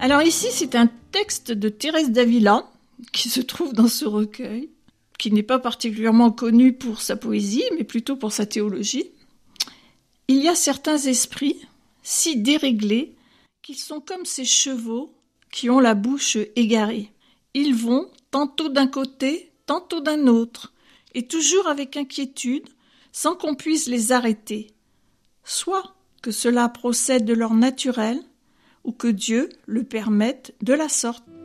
Alors ici, c'est un texte de Thérèse d'Avila qui se trouve dans ce recueil, qui n'est pas particulièrement connu pour sa poésie, mais plutôt pour sa théologie. Il y a certains esprits si déréglés qu'ils sont comme ces chevaux qui ont la bouche égarée. Ils vont tantôt d'un côté, tantôt d'un autre, et toujours avec inquiétude, sans qu'on puisse les arrêter. Soit que cela procède de leur naturel, ou que Dieu le permette de la sorte.